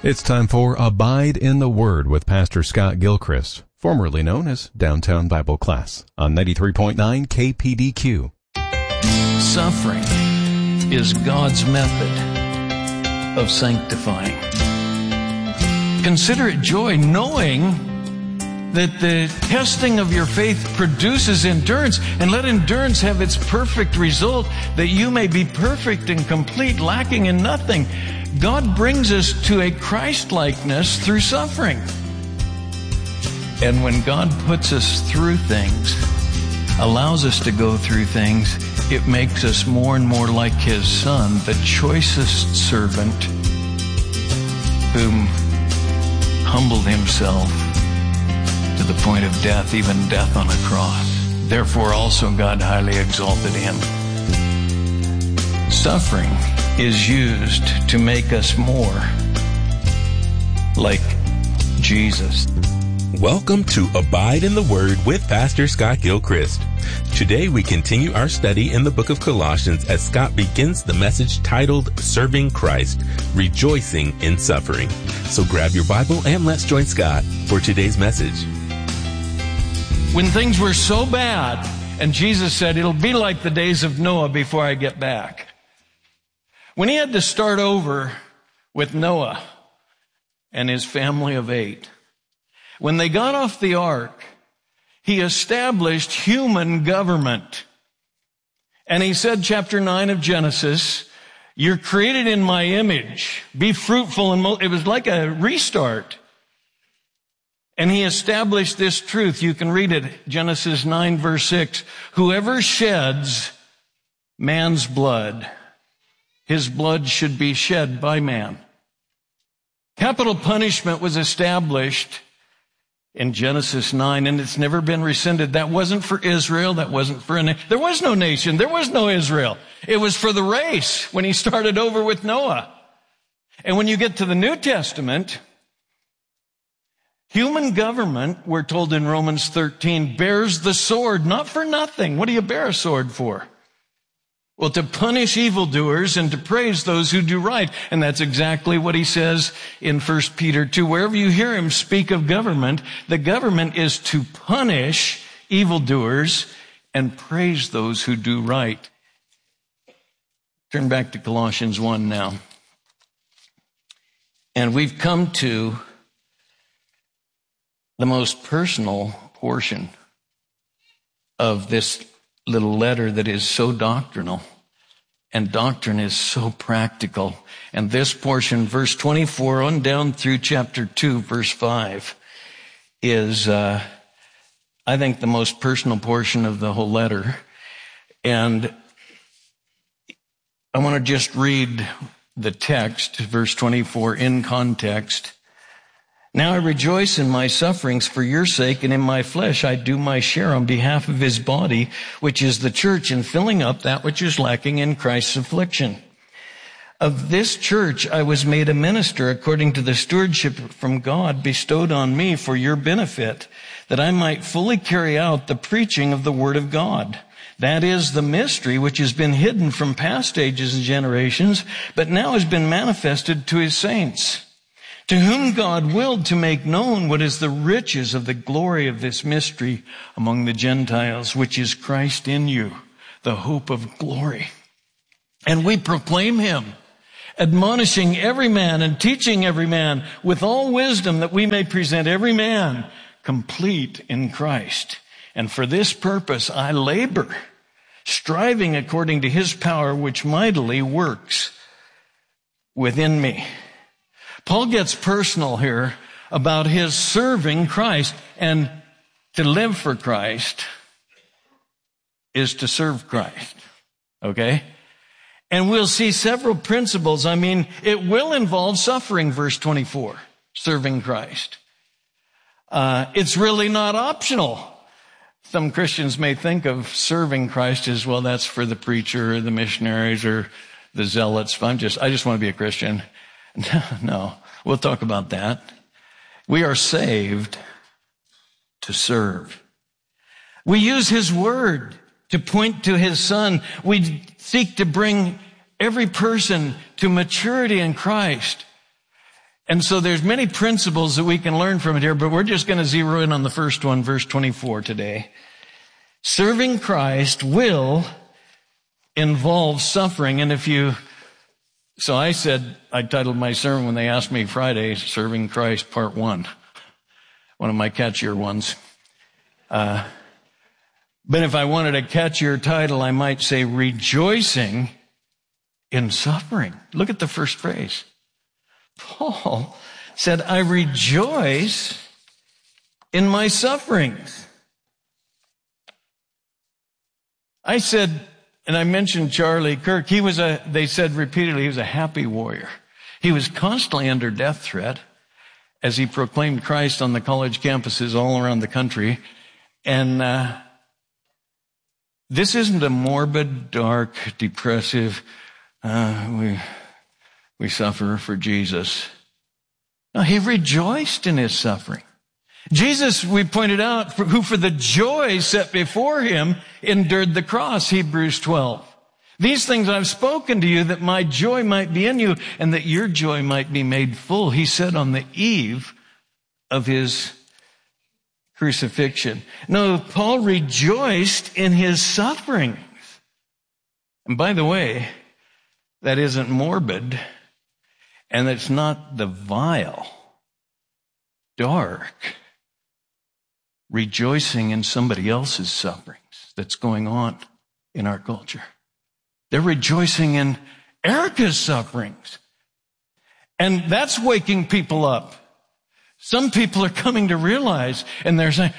It's time for Abide in the Word with Pastor Scott Gilchrist, formerly known as Downtown Bible Class, on 93.9 KPDQ. Suffering is God's method of sanctifying. Consider it joy knowing that the testing of your faith produces endurance, and let endurance have its perfect result, that you may be perfect and complete, lacking in nothing. God brings us to a Christ-likeness through suffering. And when God puts us through things, allows us to go through things, it makes us more and more like His Son, the choicest servant, whom humbled Himself to the point of death, even death on a cross. Therefore also God highly exalted Him. Suffering is used to make us more like Jesus. Welcome to Abide in the Word with Pastor Scott Gilchrist. Today we continue our study in the book of Colossians as Scott begins the message titled Serving Christ, Rejoicing in Suffering. So grab your Bible and let's join Scott for today's message. When things were so bad, and Jesus said, it'll be like the days of Noah before I get back. When He had to start over with Noah and his family of 8, when they got off the ark, He established human government. And He said, chapter 9 of Genesis, you're created in my image. Be fruitful and it was like a restart. And He established this truth. You can read it, Genesis 9 verse 6. Whoever sheds man's blood, his blood should be shed by man. Capital punishment was established in Genesis 9, and it's never been rescinded. That wasn't for Israel. That wasn't for there was no nation. There was no Israel. It was for the race when He started over with Noah. And when you get to the New Testament, human government, we're told in Romans 13, bears the sword, not for nothing. What do you bear a sword for? Well, to punish evildoers and to praise those who do right. And that's exactly what He says in 1 Peter 2. Wherever you hear Him speak of government, the government is to punish evildoers and praise those who do right. Turn back to Colossians 1 now. And we've come to the most personal portion of this little letter that is so doctrinal, and doctrine is so practical. And this portion, verse 24 on down through chapter 2, verse 5, is, I think, the most personal portion of the whole letter. And I want to just read the text, verse 24, in context. Now I rejoice in my sufferings for your sake, and in my flesh I do my share on behalf of His body, which is the church, in filling up that which is lacking in Christ's affliction. Of this church I was made a minister according to the stewardship from God bestowed on me for your benefit, that I might fully carry out the preaching of the Word of God. That is the mystery which has been hidden from past ages and generations, but now has been manifested to His saints, to whom God willed to make known what is the riches of the glory of this mystery among the Gentiles, which is Christ in you, the hope of glory. And we proclaim Him, admonishing every man and teaching every man with all wisdom, that we may present every man complete in Christ. And for this purpose I labor, striving according to His power, which mightily works within me. Paul gets personal here about his serving Christ, and to live for Christ is to serve Christ. Okay? And we'll see several principles. I mean, it will involve suffering, verse 24, serving Christ. It's really not optional. Some Christians may think of serving Christ as, well, that's for the preacher or the missionaries or the zealots. I just want to be a Christian. No, we'll talk about that. We are saved to serve. We use His Word to point to His Son. We seek to bring every person to maturity in Christ. And so there's many principles that we can learn from it here, but we're just going to zero in on the first one, verse 24 today. Serving Christ will involve suffering. And so I titled my sermon when they asked me Friday, Serving Christ Part 1. One of my catchier ones. But if I wanted a catchier title, I might say rejoicing in suffering. Look at the first phrase. Paul said, I rejoice in my sufferings. I said, and I mentioned Charlie Kirk, they said repeatedly, he was a happy warrior. He was constantly under death threat as he proclaimed Christ on the college campuses all around the country. And this isn't a morbid, dark, depressive, we suffer for Jesus. No, he rejoiced in his suffering. Jesus, we pointed out, who for the joy set before him endured the cross, Hebrews 12. These things I've spoken to you that my joy might be in you and that your joy might be made full, he said on the eve of his crucifixion. No, Paul rejoiced in his sufferings. And by the way, that isn't morbid, and it's not the vile, dark, rejoicing in somebody else's sufferings that's going on in our culture. They're rejoicing in Erica's sufferings. And that's waking people up. Some people are coming to realize, and they're saying,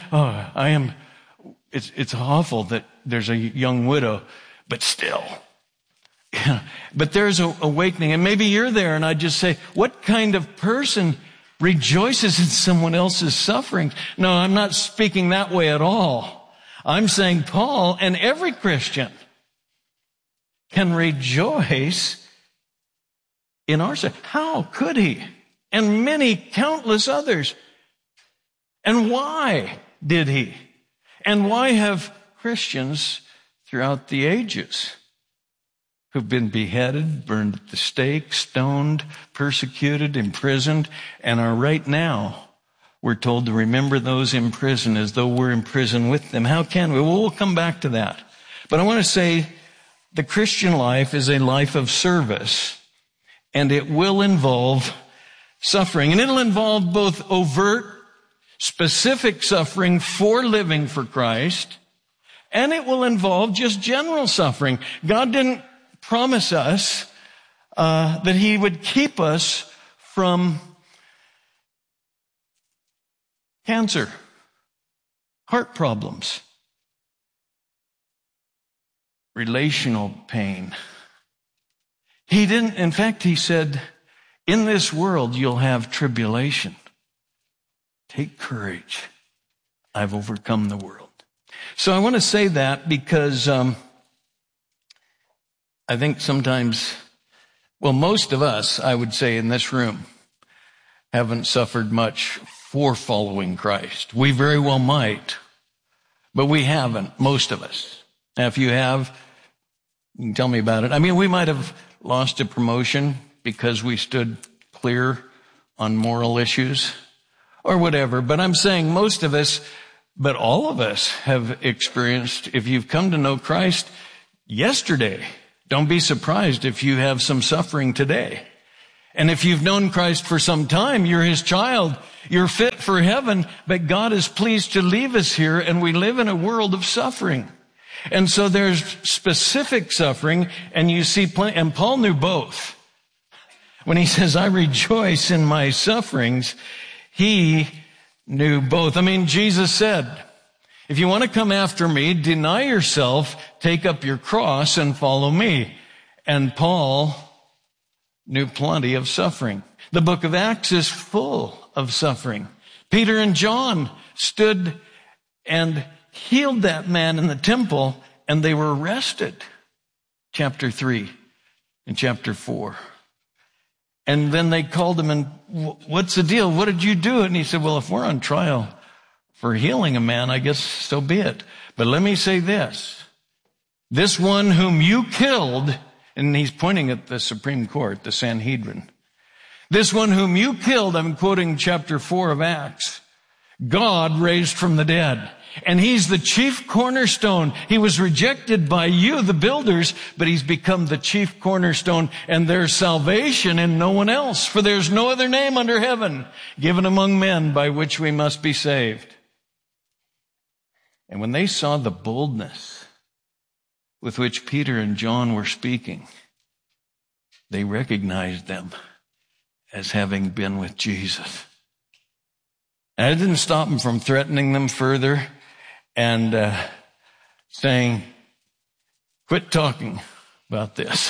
it's awful that there's a young widow, but still. But there's an awakening, and maybe you're there, and I just say, what kind of person rejoices in someone else's suffering? No, I'm not speaking that way at all. I'm saying Paul and every Christian can rejoice in our suffering. How could he? And many, countless others. And why did he? And why have Christians throughout the ages who've been beheaded, burned at the stake, stoned, persecuted, imprisoned, and are right now, we're told to remember those in prison as though we're in prison with them. How can we? Well, we'll come back to that. But I want to say the Christian life is a life of service, and it will involve suffering. And it'll involve both overt, specific suffering for living for Christ, and it will involve just general suffering. God didn't promise us that he would keep us from cancer, heart problems, relational pain. He didn't, in fact, he said, in this world you'll have tribulation. Take courage. I've overcome the world. So I want to say that because I think sometimes, most of us, I would say in this room, haven't suffered much for following Christ. We very well might, but we haven't, most of us. Now, if you have, you can tell me about it. We might have lost a promotion because we stood clear on moral issues or whatever, but I'm saying most of us, but all of us have experienced, if you've come to know Christ yesterday, don't be surprised if you have some suffering today. And if you've known Christ for some time, you're his child, you're fit for heaven, but God is pleased to leave us here, and we live in a world of suffering. And so there's specific suffering, and you see plenty, and Paul knew both. When he says, I rejoice in my sufferings, he knew both. Jesus said, if you want to come after me, deny yourself, take up your cross, and follow me. And Paul knew plenty of suffering. The book of Acts is full of suffering. Peter and John stood and healed that man in the temple, and they were arrested. Chapter 3 and chapter 4. And then they called him, and what's the deal? What did you do? And he said, well, if we're on trial for healing a man, I guess so be it. But let me say this. This one whom you killed, and he's pointing at the Supreme Court, the Sanhedrin. This one whom you killed, I'm quoting chapter 4 of Acts, God raised from the dead. And he's the chief cornerstone. He was rejected by you, the builders, but he's become the chief cornerstone. And there's salvation in no one else, for there's no other name under heaven given among men by which we must be saved. And when they saw the boldness with which Peter and John were speaking, they recognized them as having been with Jesus. And it didn't stop them from threatening them further and saying, quit talking about this.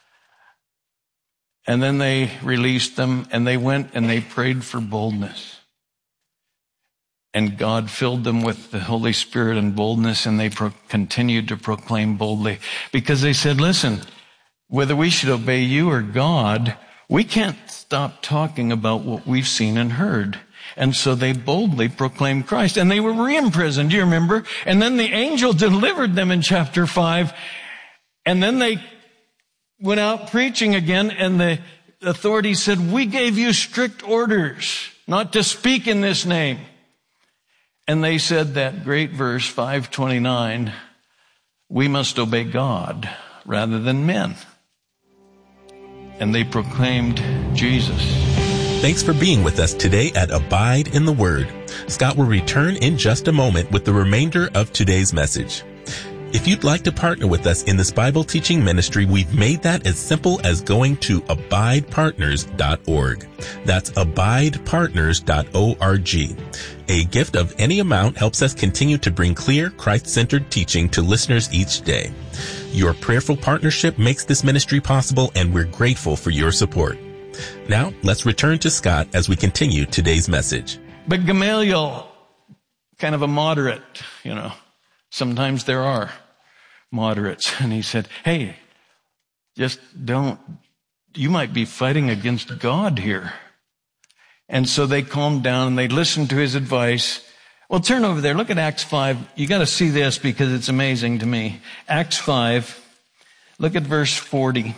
And then they released them, and they went and they prayed for boldness. And God filled them with the Holy Spirit and boldness, and they continued to proclaim boldly. Because they said, listen, whether we should obey you or God, we can't stop talking about what we've seen and heard. And so they boldly proclaimed Christ. And they were re-imprisoned, do you remember? And then the angel delivered them in chapter 5. And then they went out preaching again, and the authorities said, we gave you strict orders not to speak in this name. And they said that great verse, 5:29, we must obey God rather than men. And they proclaimed Jesus. Thanks for being with us today at Abide in the Word. Scott will return in just a moment with the remainder of today's message. If you'd like to partner with us in this Bible teaching ministry, we've made that as simple as going to abidepartners.org. That's abidepartners.org. A gift of any amount helps us continue to bring clear, Christ-centered teaching to listeners each day. Your prayerful partnership makes this ministry possible, and we're grateful for your support. Now, let's return to Scott as we continue today's message. But Gamaliel, kind of a moderate, sometimes there are moderates. And he said, hey, just you might be fighting against God here. And so they calmed down and they listened to his advice. Well, turn over there. Look at Acts 5. You got to see this because it's amazing to me. Acts 5. Look at verse 40.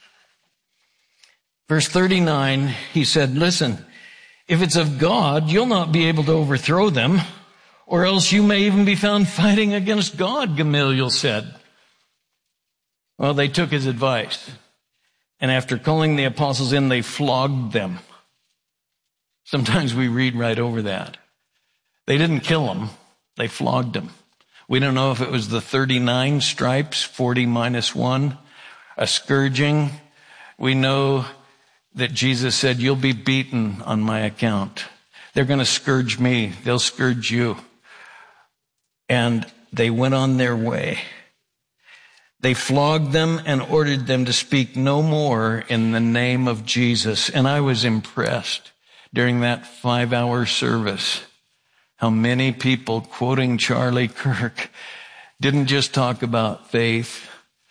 Verse 39, he said, listen, if it's of God, you'll not be able to overthrow them, or else you may even be found fighting against God, Gamaliel said. Well, they took his advice. And after calling the apostles in, they flogged them. Sometimes we read right over that. They didn't kill them. They flogged them. We don't know if it was the 39 stripes, 40 minus 1, a scourging. We know that Jesus said, you'll be beaten on my account. They're going to scourge me. They'll scourge you. And they went on their way. They flogged them and ordered them to speak no more in the name of Jesus. And I was impressed during that 5-hour service how many people, quoting Charlie Kirk, didn't just talk about faith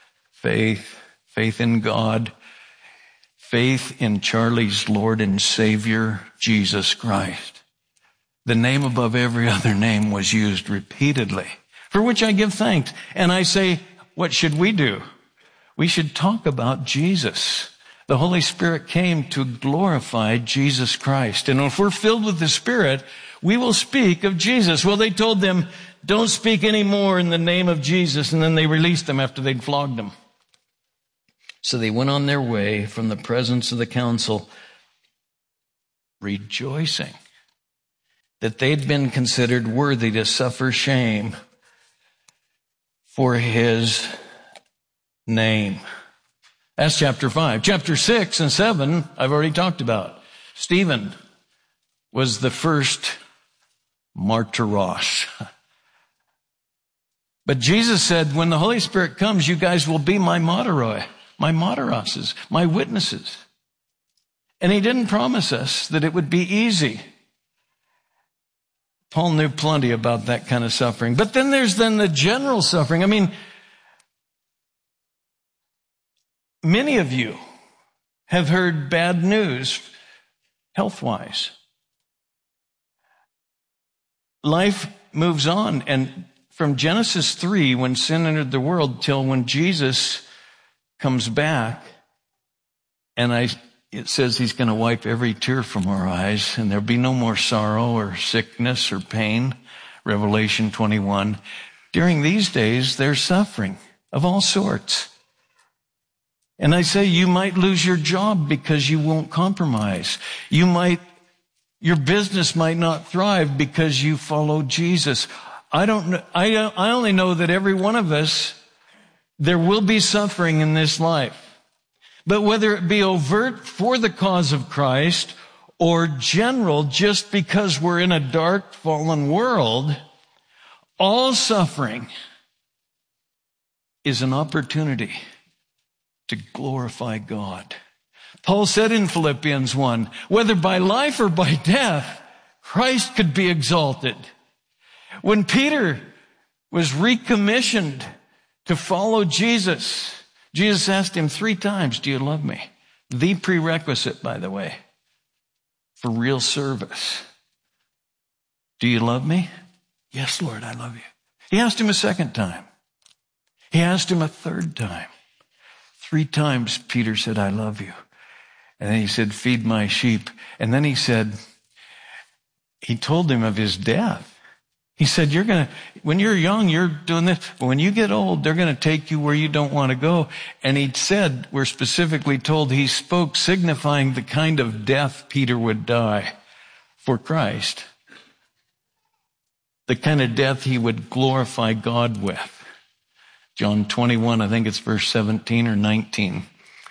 in God, faith in Charlie's Lord and Savior, Jesus Christ. The name above every other name was used repeatedly, for which I give thanks. And I say, what should we do? We should talk about Jesus. The Holy Spirit came to glorify Jesus Christ. And if we're filled with the Spirit, we will speak of Jesus. Well, they told them, don't speak anymore in the name of Jesus. And then they released them after they'd flogged them. So they went on their way from the presence of the council, rejoicing that they'd been considered worthy to suffer shame for his name. That's chapter 5. Chapter 6 and 7, I've already talked about. Stephen was the first martyros. But Jesus said, when the Holy Spirit comes, you guys will be my martyroi, my martyroses, my witnesses. And he didn't promise us that it would be easy. Paul knew plenty about that kind of suffering. But then there's the general suffering. I mean, many of you have heard bad news health-wise. Life moves on. And from Genesis 3, when sin entered the world, till when Jesus comes back, and I it says he's going to wipe every tear from our eyes, and there'll be no more sorrow or sickness or pain. Revelation 21. During these days, there's suffering of all sorts. And I say you might lose your job because you won't compromise. Your business might not thrive because you follow Jesus. I don't know. I only know that every one of us, there will be suffering in this life. But whether it be overt for the cause of Christ or general just because we're in a dark, fallen world, all suffering is an opportunity to glorify God. Paul said in Philippians 1, whether by life or by death, Christ could be exalted. When Peter was recommissioned to follow Jesus, Jesus asked him 3 times, do you love me? The prerequisite, by the way, for real service. Do you love me? Yes, Lord, I love you. He asked him a 2nd time. He asked him a 3rd time. 3 times Peter said, I love you. And then he said, feed my sheep. And then he told him of his death. He said, when you're young, you're doing this. But when you get old, they're going to take you where you don't want to go. And he said, we're specifically told he spoke signifying the kind of death Peter would die for Christ. The kind of death he would glorify God with. John 21, I think it's verse 17 or 19.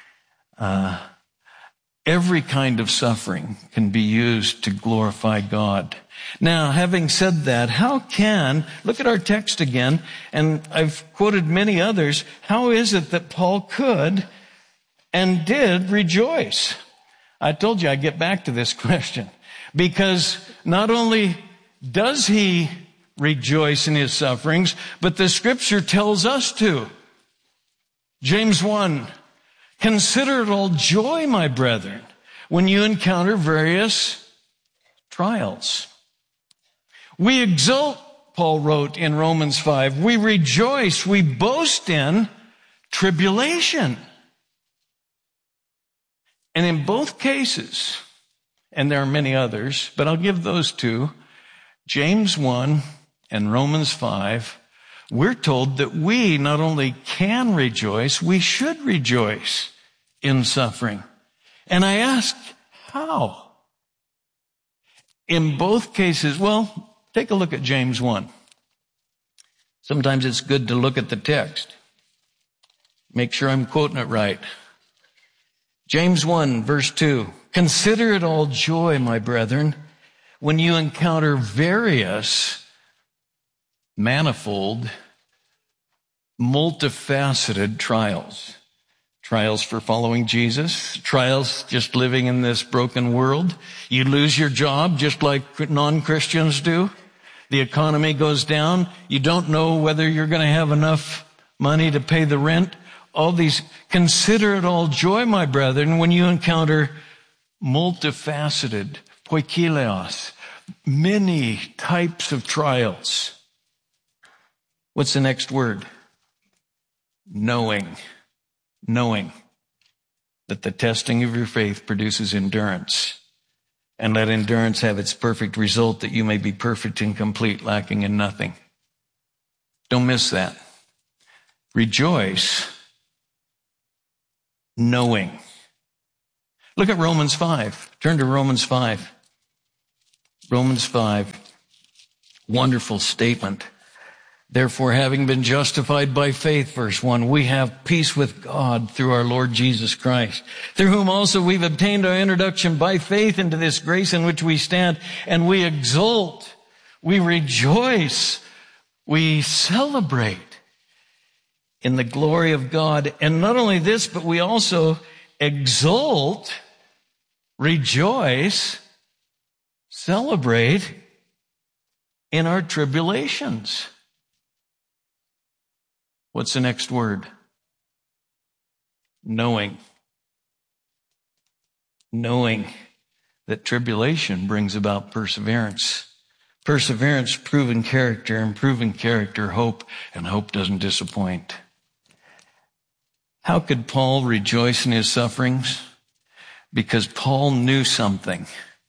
Every kind of suffering can be used to glorify God. Now, having said that, look at our text again, and I've quoted many others, how is it that Paul could and did rejoice? I told you I'd get back to this question, because not only does he rejoice in his sufferings, but the scripture tells us to. James 1, consider it all joy, my brethren, when you encounter various trials. We exult, Paul wrote in Romans 5. We rejoice, we boast in tribulation. And in both cases, and there are many others, but I'll give those 2, James 1 and Romans 5, we're told that we not only can rejoice, we should rejoice in suffering. And I ask, how? In both cases, well, take a look at James 1. Sometimes it's good to look at the text. Make sure I'm quoting it right. James 1, verse 2. Consider it all joy, my brethren, when you encounter various, manifold, multifaceted trials. Trials for following Jesus, trials just living in this broken world. You lose your job just like non-Christians do. The economy goes down. You don't know whether you're going to have enough money to pay the rent. All these, consider it all joy, my brethren, when you encounter multifaceted, poikileos, many types of trials. What's the next word? Knowing that the testing of your faith produces endurance, and let endurance have its perfect result, that you may be perfect and complete, lacking in nothing. Don't miss that. Rejoice, knowing. Look at Romans 5. Turn to Romans 5. Romans 5. Wonderful statement. Therefore, having been justified by faith, verse 1, we have peace with God through our Lord Jesus Christ, through whom also we've obtained our introduction by faith into this grace in which we stand, and we exult, we rejoice, we celebrate in the glory of God. And not only this, but we also exult, rejoice, celebrate in our tribulations. What's the next word? Knowing. Knowing that tribulation brings about perseverance. Perseverance, proven character, and proven character, hope, and hope doesn't disappoint. How could Paul rejoice in his sufferings? because Paul knew something.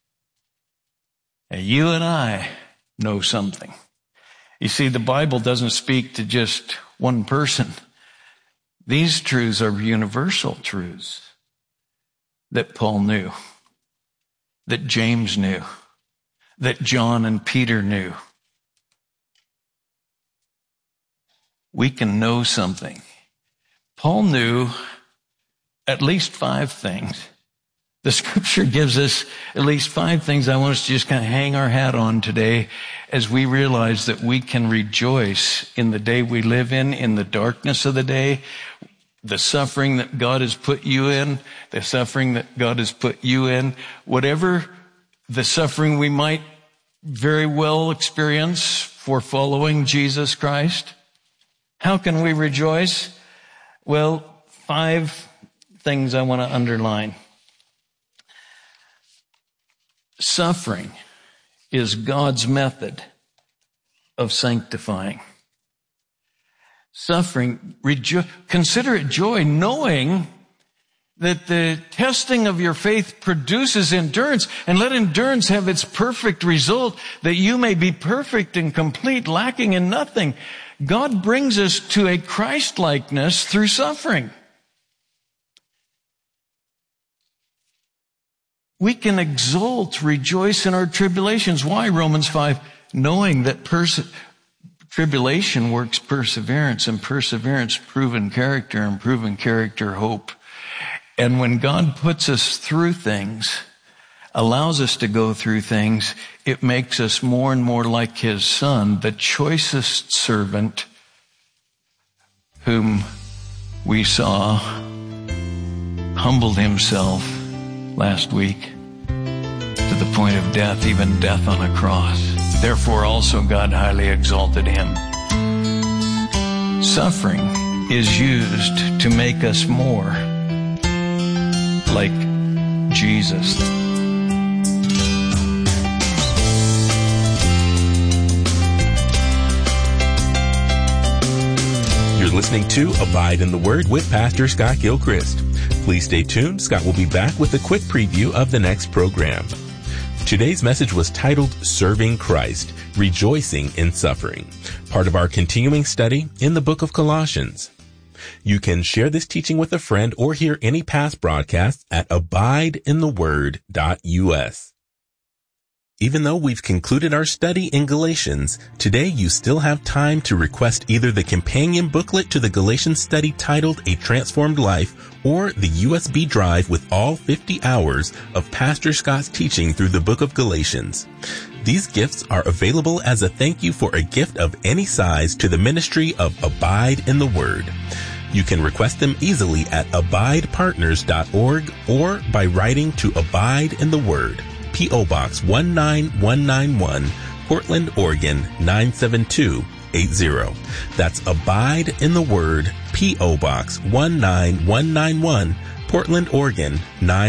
And you and I know something. You see, the Bible doesn't speak to just one person. These truths are universal truths that Paul knew, that James knew, that John and Peter knew. We can know something. Paul knew at least 5 things. The scripture gives us at least 5 things I want us to just kind of hang our hat on today as we realize that we can rejoice in the day we live in the darkness of the day, the suffering that God has put you in, the suffering that God has put you in, whatever the suffering we might very well experience for following Jesus Christ. How can we rejoice? Well, 5 things I want to underline. Suffering is God's method of sanctifying. Suffering, consider it joy, knowing that the testing of your faith produces endurance, and let endurance have its perfect result, that you may be perfect and complete, lacking in nothing. God brings us to a Christ-likeness through suffering. We can exult, rejoice in our tribulations. Why? Romans 5, knowing that tribulation works perseverance, and perseverance proven character, and proven character hope. And when God puts us through things, allows us to go through things, it makes us more and more like His Son, the choicest servant whom we saw humbled Himself last week to the point of death, even death on a cross. Therefore also God highly exalted Him. Suffering is used to make us more like Jesus. You're listening to Abide in the Word with Pastor Scott Gilchrist. Please stay tuned. Scott will be back with a quick preview of the next program. Today's message was titled Serving Christ, Rejoicing in Suffering, part of our continuing study in the book of Colossians. You can share this teaching with a friend or hear any past broadcasts at abideintheword.us. Even though we've concluded our study in Galatians, today you still have time to request either the companion booklet to the Galatians study titled A Transformed Life or the USB drive with all 50 hours of Pastor Scott's teaching through the book of Galatians. These gifts are available as a thank you for a gift of any size to the ministry of Abide in the Word. You can request them easily at abidepartners.org or by writing to Abide in the Word, P.O. Box 19191, Portland, Oregon 97280. That's Abide in the Word, P.O. Box 19191, Portland, Oregon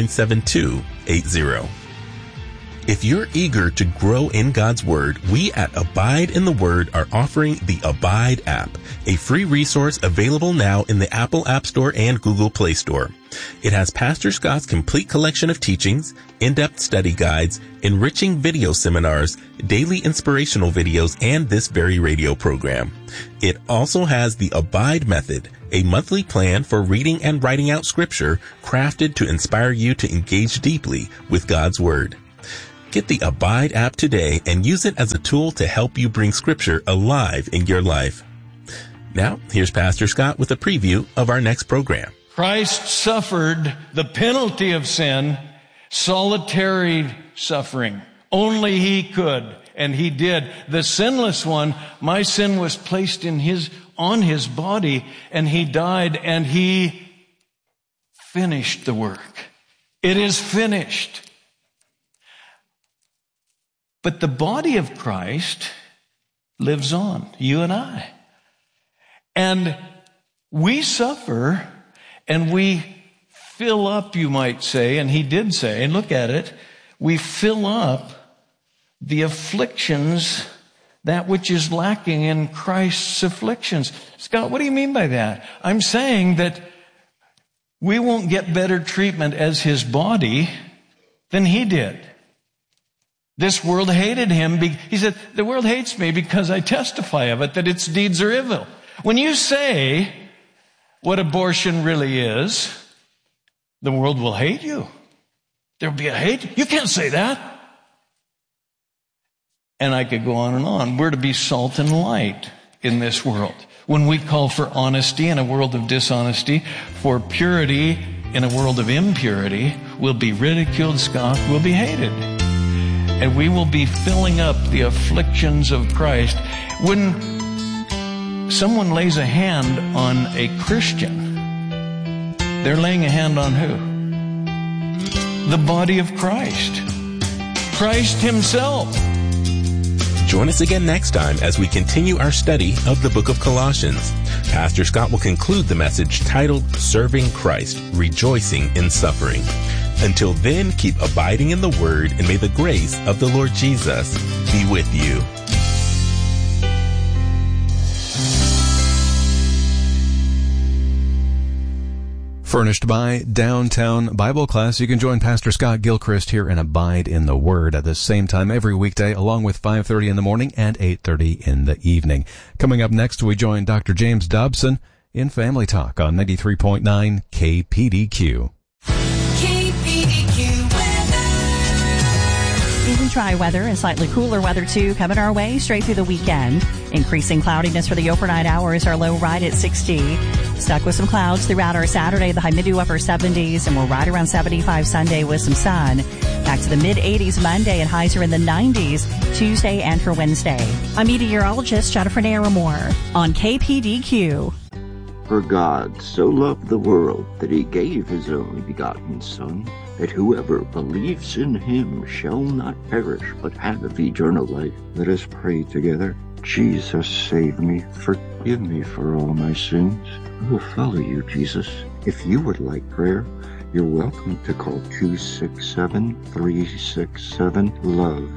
97280. If you're eager to grow in God's Word, we at Abide in the Word are offering the Abide app, a free resource available now in the Apple App Store and Google Play Store. It has Pastor Scott's complete collection of teachings, in-depth study guides, enriching video seminars, daily inspirational videos, and this very radio program. It also has the Abide Method, a monthly plan for reading and writing out Scripture crafted to inspire you to engage deeply with God's Word. Get the Abide app today and use it as a tool to help you bring Scripture alive in your life. Now, here's Pastor Scott with a preview of our next program. Christ suffered the penalty of sin, solitary suffering. Only He could, and He did. The sinless one, my sin was placed on His body, and He died, and He finished the work. It is finished. But the body of Christ lives on, you and I. And we suffer and we fill up, you might say, and He did say, and look at it, we fill up the afflictions, that which is lacking in Christ's afflictions. Scott, what do you mean by that? I'm saying that we won't get better treatment as his body than he did. This world hated him. He said, the world hates me because I testify of it, that its deeds are evil. When you say what abortion really is, the world will hate you. There'll be a hate. You can't say that. And I could go on and on. We're to be salt and light in this world. When we call for honesty in a world of dishonesty, for purity in a world of impurity, we'll be ridiculed, scoffed, we'll be hated. And we will be filling up the afflictions of Christ. When someone lays a hand on a Christian, they're laying a hand on who? The body of Christ. Christ himself. Join us again next time as we continue our study of the book of Colossians. Pastor Scott will conclude the message titled Serving Christ, Rejoicing in Suffering. Until then, keep abiding in the Word, and may the grace of the Lord Jesus be with you. Furnished by Downtown Bible Class. You can join Pastor Scott Gilchrist here and abide in the Word at the same time every weekday, along with 5:30 in the morning and 8:30 in the evening. Coming up next, we join Dr. James Dobson in Family Talk on 93.9 KPDQ. Easy dry weather and slightly cooler weather too coming our way straight through the weekend. Increasing cloudiness for the overnight hours, our low right at 60. Stuck with some clouds throughout our Saturday, the high mid to upper 70s, and we're right around 75 Sunday with some sun. Back to the mid 80s Monday and highs are in the 90s Tuesday and for Wednesday. I'm meteorologist Jennifer Naramore on KPDQ. For God so loved the world that he gave his only begotten Son, that whoever believes in him shall not perish, but have eternal life. Let us pray together. Jesus, save me. Forgive me for all my sins. I will follow you, Jesus. If you would like prayer, you're welcome to call 267-367-LOVE.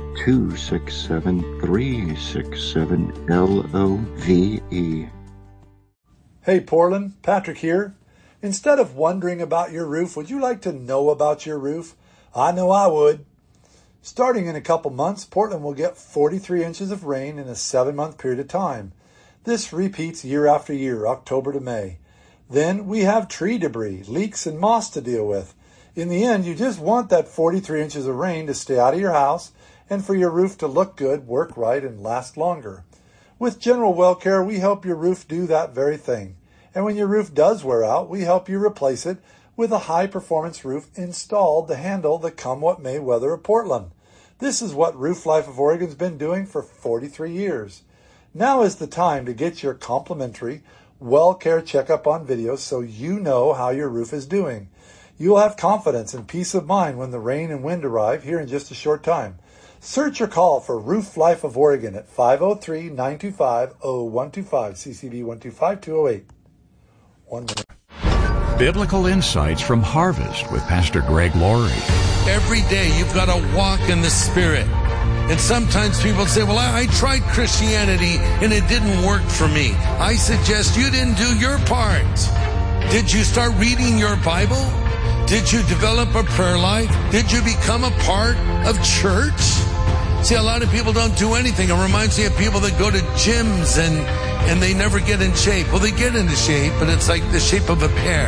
267-367-LOVE. Hey Portland, Patrick here. Instead of wondering about your roof, would you like to know about your roof? I know I would. Starting in a couple months, Portland will get 43 inches of rain in a 7-month period of time. This repeats year after year, October to May. Then we have tree debris, leaks, and moss to deal with. In the end, you just want that 43 inches of rain to stay out of your house and for your roof to look good, work right, and last longer. With General Well Care, we help your roof do that very thing. And when your roof does wear out, we help you replace it with a high-performance roof installed to handle the come-what-may weather of Portland. This is what Roof Life of Oregon's been doing for 43 years. Now is the time to get your complimentary Well Care checkup on video so you know how your roof is doing. You'll have confidence and peace of mind when the rain and wind arrive here in just a short time. Search or call for Roof Life of Oregon at 503-925-0125, CCB 125208. 1 minute. Biblical insights from Harvest with Pastor Greg Laurie. Every day you've got to walk in the Spirit. And sometimes people say, well, I tried Christianity and it didn't work for me. I suggest you didn't do your part. Did you start reading your Bible? Did you develop a prayer life? Did you become a part of church? See, a lot of people don't do anything. It reminds me of people that go to gyms and they never get in shape. Well, they get into shape, but it's like the shape of a pear.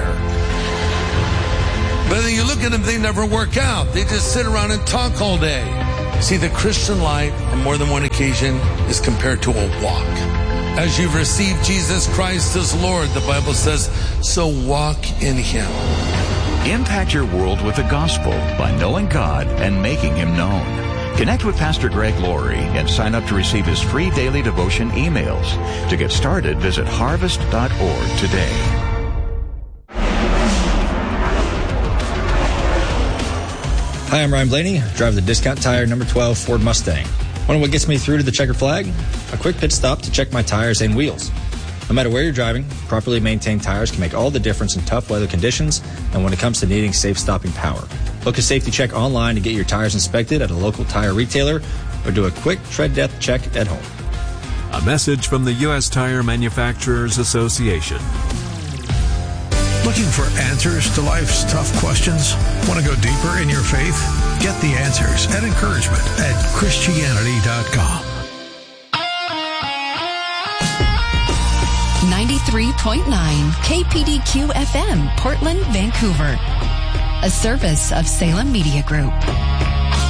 But then you look at them, they never work out. They just sit around and talk all day. See, the Christian life, on more than one occasion, is compared to a walk. As you've received Jesus Christ as Lord, the Bible says, so walk in Him. Impact your world with the gospel by knowing God and making Him known. Connect with Pastor Greg Laurie and sign up to receive his free daily devotion emails. To get started, visit harvest.org today. Hi, I'm Ryan Blaney, driver of the Discount Tire number 12 Ford Mustang. Wonder what gets me through to the checkered flag? A quick pit stop to check my tires and wheels. No matter where you're driving, properly maintained tires can make all the difference in tough weather conditions and when it comes to needing safe stopping power. Book a safety check online to get your tires inspected at a local tire retailer or do a quick tread depth check at home. A message from the U.S. Tire Manufacturers Association. Looking for answers to life's tough questions? Want to go deeper in your faith? Get the answers and encouragement at Christianity.com. 93.9 KPDQ FM, Portland, Vancouver. A service of Salem Media Group.